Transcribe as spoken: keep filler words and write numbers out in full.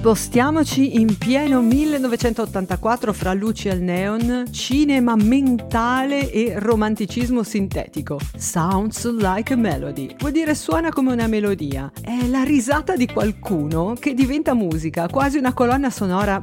Spostiamoci in pieno millenovecentottantaquattro fra luci al neon, cinema mentale e romanticismo sintetico. Sounds like a melody. Vuol dire suona come una melodia. È la risata di qualcuno che diventa musica, quasi una colonna sonora